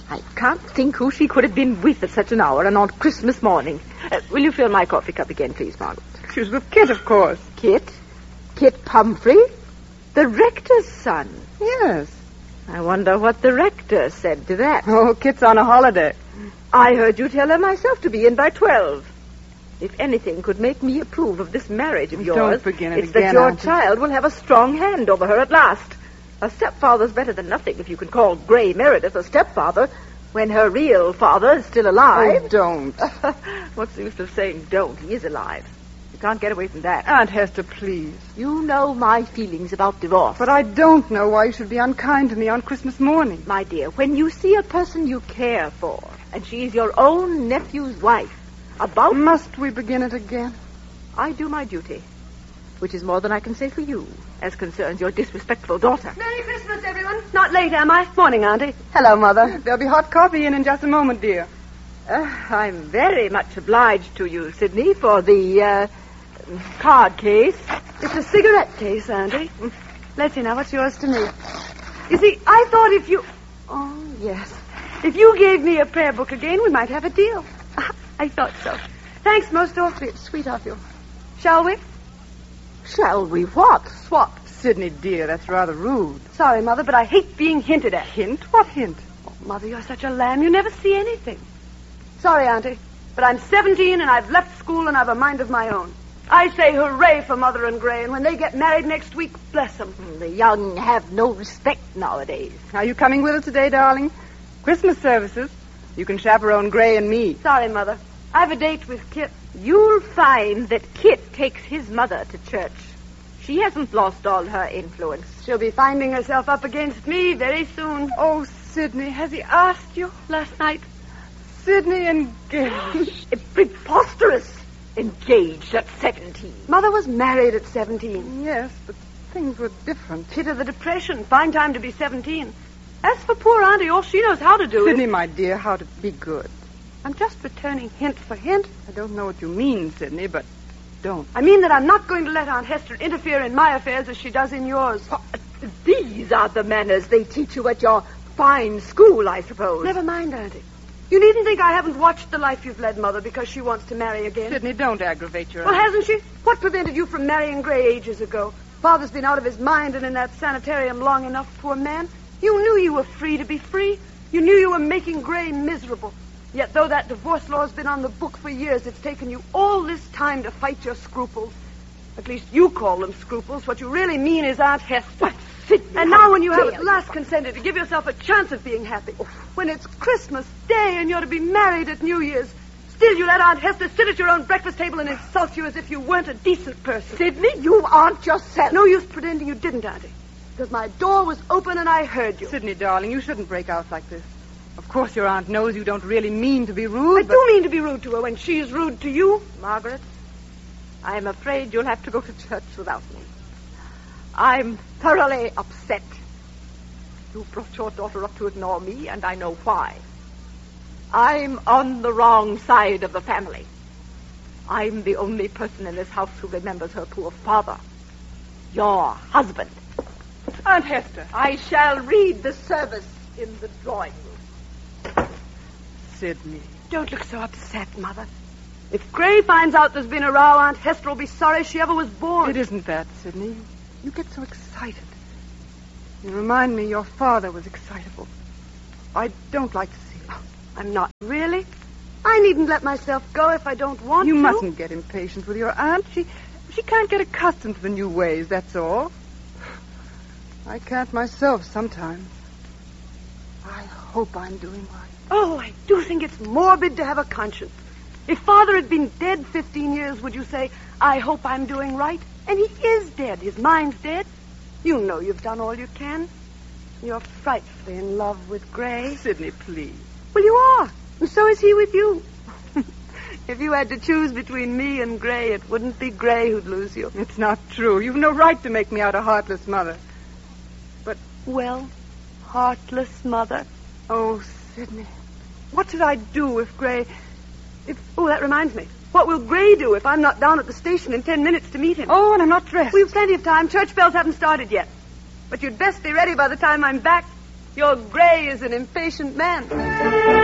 I can't think who she could have been with at such an hour and on Christmas morning. Will you fill my coffee cup again, please, Margaret? She was with Kit, of course. Kit? Kit Pumphrey? The rector's son? Yes. I wonder what the rector said to that. Oh, Kit's on a holiday. I heard you tell her myself to be in by 12. If anything could make me approve of this marriage of yours, Don't begin it it's again, that your Auntie. child will have a strong hand over her at last. A stepfather's better than nothing if you can call Gray Meredith a stepfather when her real father is still alive. Oh, don't. What's the use of saying don't? He is alive. You can't get away from that. Aunt Hester, please. You know my feelings about divorce. But I don't know why you should be unkind to me on Christmas morning. My dear, when you see a person you care for, and she's your own nephew's wife, about... Must we begin it again? I do my duty, which is more than I can say for you, as concerns your disrespectful daughter. Merry Christmas, everyone. Not late, am I? Morning, Auntie. Hello, Mother. There'll be hot coffee in just a moment, dear. I'm very much obliged to you, Sidney, for the card case. It's a cigarette case, Auntie. Let's see now, what's yours to me? You see, I thought if you... Oh, yes. If you gave me a prayer book again, we might have a deal. I thought so. Thanks most awfully. It's sweet of you. Shall we? Shall we what? Swap. Sidney, dear, that's rather rude. Sorry, Mother, but I hate being hinted at. Hint? What hint? Oh, Mother, you're such a lamb. You never see anything. Sorry, Auntie, but I'm 17 and I've left school and I've a mind of my own. I say hooray for Mother and Gray, and when they get married next week, bless them. The young have no respect nowadays. Are you coming with us today, darling? Christmas services. You can chaperone Gray and me. Sorry, Mother. I have a date with Kit. You'll find that Kit takes his mother to church. She hasn't lost all her influence. She'll be finding herself up against me very soon. Oh, Sidney, has he asked you? Last night. Sidney engaged. Preposterous. Engaged at 17. Mother was married at 17. Yes, but things were different. Pit of the Depression. Fine time to be 17. As for poor Auntie, all she knows how to do Sidney, is... my dear, how to be good. I'm just returning hint for hint. I don't know what you mean, Sidney, but don't. I mean that I'm not going to let Aunt Hester interfere in my affairs as she does in yours. These are the manners they teach you at your fine school, I suppose. Never mind, Auntie. You needn't think I haven't watched the life you've led, Mother, because she wants to marry again. Sidney, don't aggravate your Well, aunt. hasn't she? What prevented you from marrying Gray ages ago? Father's been out of his mind and in that sanitarium long enough, poor man. You knew you were free to be free. You knew you were making Gray miserable. Yet though that divorce law's been on the book for years, it's taken you all this time to fight your scruples. At least you call them scruples. What you really mean is Aunt Hester. Sidney, And now when you have at last consented to give yourself a chance of being happy, when it's Christmas Day and you're to be married at New Year's, still you let Aunt Hester sit at your own breakfast table and insult you as if you weren't a decent person. Sidney, you aren't yourself. No use pretending you didn't, Auntie. Because my door was open and I heard you. Sidney, darling, you shouldn't break out like this. Of course your aunt knows you don't really mean to be rude, I do mean to be rude to her when she's rude to you. Margaret, I'm afraid you'll have to go to church without me. I'm thoroughly upset. You brought your daughter up to ignore me, and I know why. I'm on the wrong side of the family. I'm the only person in this house who remembers her poor father. Your husband. Aunt Hester. I shall read the service in the drawing room. Sidney. Don't look so upset, Mother. If Gray finds out there's been a row, Aunt Hester will be sorry she ever was born. It isn't that, Sidney. You get so excited. You remind me your father was excitable. I don't like to see it. I'm not. Really? I needn't let myself go if I don't want You to. mustn't get impatient with your aunt. She can't get accustomed to the new ways, that's all. I can't myself sometimes. I hope I'm doing right. Oh, I do think it's morbid to have a conscience. If Father had been dead 15 years, would you say, I hope I'm doing right? And he is dead. His mind's dead. You know you've done all you can. You're frightfully in love with Gray. Sidney, please. Well, you are. And so is he with you. If you had to choose between me and Gray, it wouldn't be Gray who'd lose you. It's not true. You've no right to make me out a heartless mother. But, Well, heartless mother. oh, Sidney. What should I do if Gray... Oh, that reminds me. What will Gray do if I'm not down at the station in 10 minutes to meet him? Oh, and I'm not dressed. We've plenty of time. Church bells haven't started yet. But you'd best be ready by the time I'm back. Your Gray is an impatient man.